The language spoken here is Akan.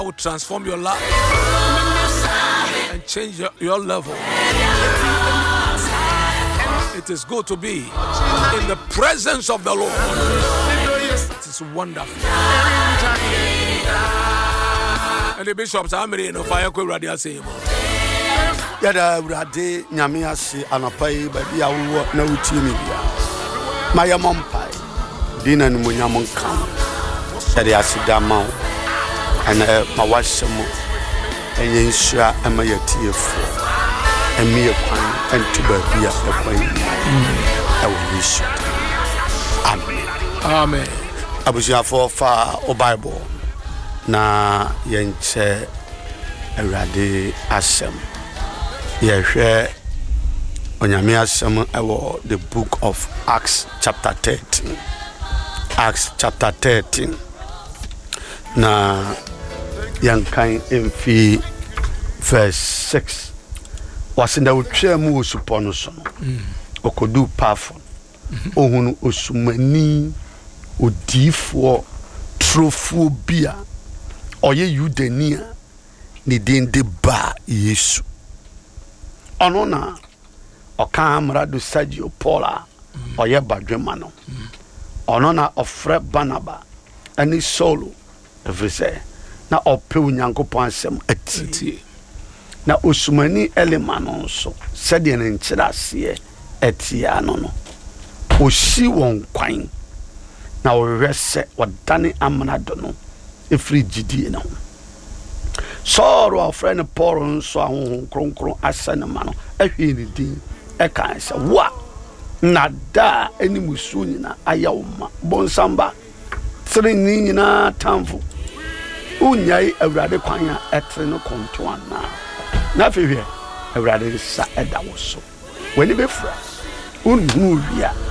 will transform your life and change your level. It is good to be in the presence of the Lord. It is wonderful. And the bishops are made of fire. Yada Rade Nyamiasi Anapai, but ya no chimney. My mumpai, dinner and Munyamon come. Yadi Asidamo and my wife and Yensha and my tearful and me a pine and to be a pine. I will wish you. Amen. Amen. I was your for o Bible. Na Yenche Rade Asem. Yehwe onyame asem ewo the book of Acts chapter 13. Acts chapter 13. Na yankan emfi verse 6. Wasinda utwe mu osupono so no. Okodu pafo. Ohunu osumani odifo trofobia. Oye Yudenia ni dende ba Yesu. Onona okamra do Sergio Paula oye badwemano. Onona ofre Barnaba ani Solo evese na ope Onyankopon asem ati. Na osumani elemano so sede ne nkyirase etia no no. Osi won kwan na orese wadane amnado no efri gidie no. Soro our friend Paul so ahun kronkron asane ma no ehwe ni din e kan se wa na da eni musu nyina ayawma bonsamba tiri ni nyina tamfo unyai awrade kwan a etre no konto ana na fehwe awrade sa eda wo so wani befra unhu wia